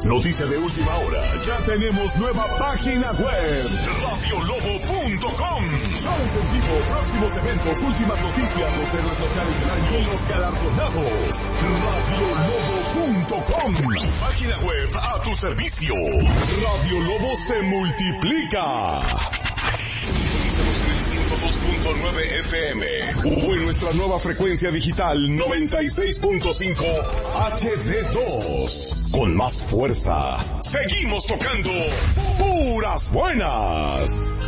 Noticia de última hora. Ya tenemos nueva página web. Radiolobo.com. Shows en vivo, próximos eventos, últimas noticias, los héroes locales del año y los galardonados. Radiolobo.com. Página web a tu servicio. Radio Lobo se multiplica. Sintonízanos en el 102.9 FM o en nuestra nueva frecuencia digital 96.5 HD2. Con más fuerza, seguimos tocando puras buenas.